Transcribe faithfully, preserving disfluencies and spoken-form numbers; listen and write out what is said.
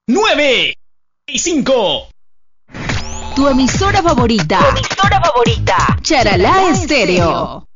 nueve y cinco. Tu emisora favorita. Tu emisora favorita. Charalá Estéreo.